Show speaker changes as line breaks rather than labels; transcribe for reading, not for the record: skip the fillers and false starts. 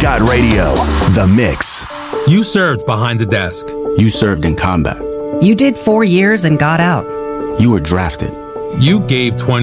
Scott Radio, The Mix.
You served behind the desk.
You served in combat.
You did 4 years and got out.
You were drafted.
You gave 20